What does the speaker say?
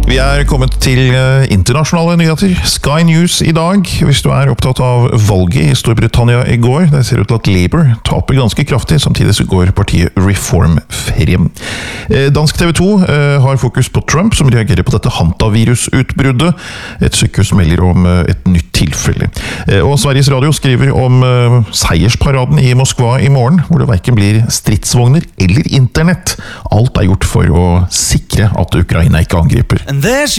Vi kommet til internasjonale nyheter. Sky News i dag, hvis du opptatt av valget i Storbritannia i går. Det ser ut til at Labour taper ganske kraftig, samtidig så går partiet Reform frem. Dansk TV 2 har fokus på Trump, som reagerer på dette hantavirusutbruddet. Et sykehus melder om et nytt tilfelle. Og Sveriges Radio skriver om seiersparaden i Moskva i morgen, hvor det hverken blir stridsvogner eller internett. Alt gjort for å sikre at Ukraina ikke angriper. And there's